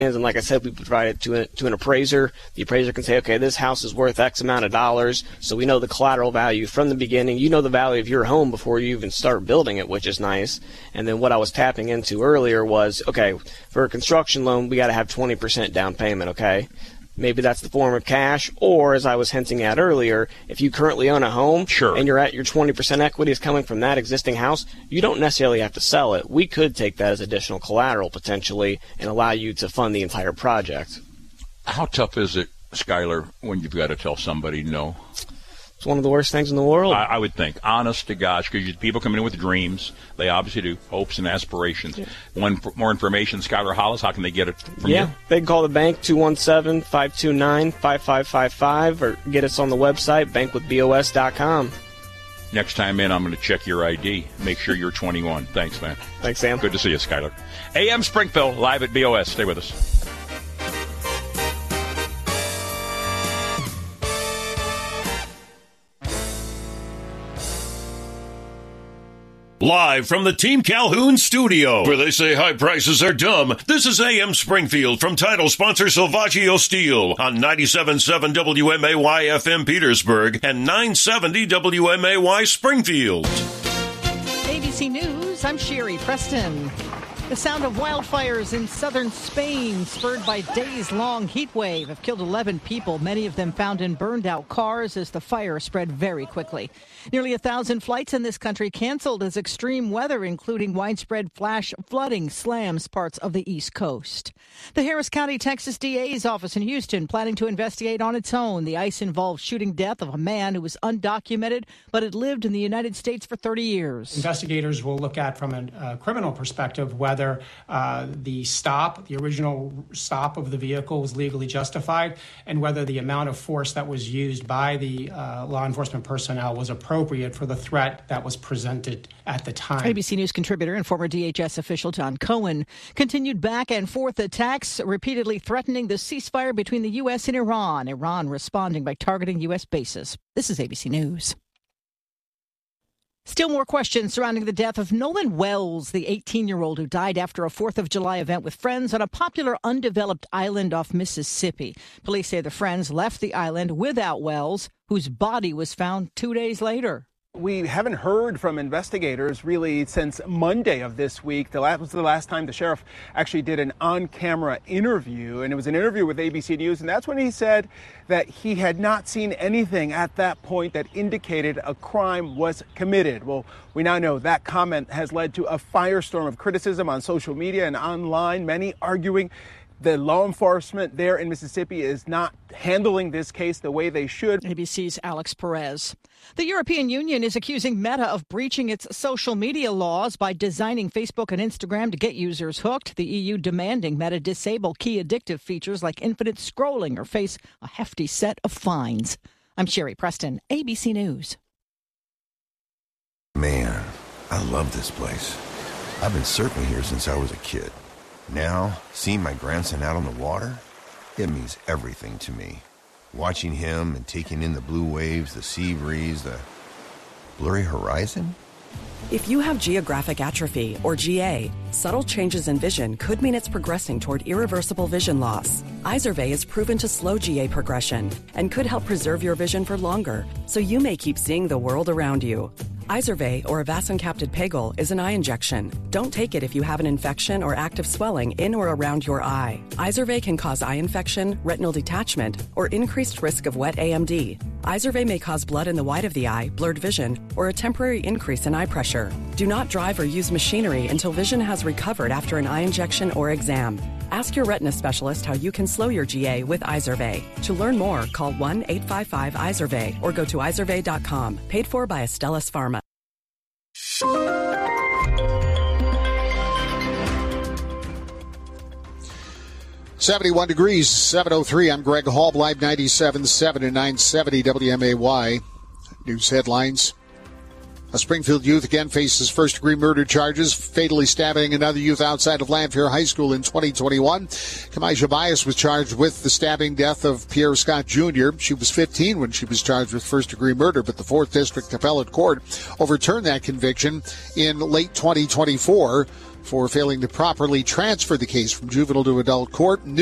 And like I said, we provide it to an appraiser. The appraiser can say, okay, this house is worth X amount of dollars. So we know the collateral value from the beginning. You know the value of your home before you even start building it, which is nice. And then what I was tapping into earlier was, okay, for a construction loan, we got to have 20% down payment, okay? Maybe that's the form of cash, or as I was hinting at earlier, if you currently own a home and you're at your 20% equity is coming from that existing house, you don't necessarily have to sell it. We could take that as additional collateral potentially and allow you to fund the entire project. How tough is it, Skylar, when you've got to tell somebody no? It's one of the worst things in the world. I would think, honest to gosh, because people come in with dreams. They obviously do, hopes and aspirations. Yeah. More information, Skylar Hollis, how can they get it from you? They can call the bank, 217-529-5555, or get us on the website, bankwithbos.com. Next time in, I'm going to check your ID. Make sure you're 21. Thanks, man. Thanks, Sam. Good to see you, Skylar. AM Springfield, live at BOS. Stay with us. Live from the Team Calhoun studio, where they say high prices are dumb, this is AM Springfield from title sponsor Salvaggio Steel on 97.7 WMAY FM Petersburg and 970 WMAY Springfield. ABC News, I'm Sherry Preston. The sound of wildfires in southern Spain, spurred by days-long heat wave, have killed 11 people, many of them found in burned-out cars as the fire spread very quickly. Nearly 1,000 flights in this country canceled as extreme weather, including widespread flash flooding, slams parts of the East Coast. The Harris County, Texas DA's office in Houston planning to investigate on its own the ICE-involved shooting death of a man who was undocumented but had lived in the United States for 30 years. Investigators will look at, from a criminal perspective, whether the original stop of the vehicle was legally justified, and whether the amount of force that was used by the law enforcement personnel was appropriate for the threat that was presented at the time. ABC News contributor and former DHS official John Cohen continued back and forth attacks, repeatedly threatening the ceasefire between the U.S. and Iran. Iran responding by targeting U.S. bases. This is ABC News. Still more questions surrounding the death of Nolan Wells, the 18-year-old who died after a 4th of July event with friends on a popular undeveloped island off Mississippi. Police say the friends left the island without Wells, whose body was found 2 days later. We haven't heard from investigators really since Monday of this week. That was the last time the sheriff actually did an on-camera interview, and it was an interview with ABC News, and that's when he said that he had not seen anything at that point that indicated a crime was committed. Well, we now know that comment has led to a firestorm of criticism on social media and online, many arguing the law enforcement there in Mississippi is not handling this case the way they should. ABC's Alex Perez. The European Union is accusing Meta of breaching its social media laws by designing Facebook and Instagram to get users hooked. The EU demanding Meta disable key addictive features like infinite scrolling or face a hefty set of fines. I'm Sherry Preston, ABC News. Man, I love this place. I've been surfing here since I was a kid. Now, seeing my grandson out on the water, it means everything to me. Watching him and taking in the blue waves, the sea breeze, the blurry horizon. If you have geographic atrophy, or GA, subtle changes in vision could mean it's progressing toward irreversible vision loss. Izervay is proven to slow GA progression and could help preserve your vision for longer, so you may keep seeing the world around you. Izervay, or avacincaptad pegol, is an eye injection. Don't take it if you have an infection or active swelling in or around your eye. Izervay can cause eye infection, retinal detachment, or increased risk of wet AMD. Izervay may cause blood in the white of the eye, blurred vision, or a temporary increase in eye pressure. Do not drive or use machinery until vision has recovered after an eye injection or exam. Ask your retina specialist how you can slow your GA with Izervay. To learn more, call 1-855-IZERVAY or go to izervay.com. Paid for by Astellas Pharma. 71 degrees, 7:03. I'm Greg Hall, Live 97.7 and 970 WMAY. News headlines. A Springfield youth again faces first-degree murder charges, fatally stabbing another youth outside of Lanphier High School in 2021. Kamaisha Bias was charged with the stabbing death of Pierre Scott Jr. She was 15 when she was charged with first-degree murder, but the 4th District Appellate Court overturned that conviction in late 2024. for failing to properly transfer the case from juvenile to adult court.